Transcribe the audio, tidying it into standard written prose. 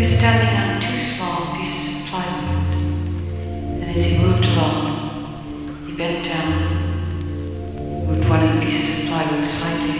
standing on two small pieces of plywood, and as he moved along, he bent down, moved one of the pieces of plywood slightly